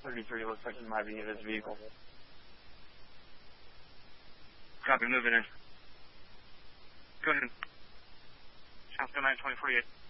33 looks like he might be in his vehicle. Copy, moving in. Go ahead. Shasta 92048.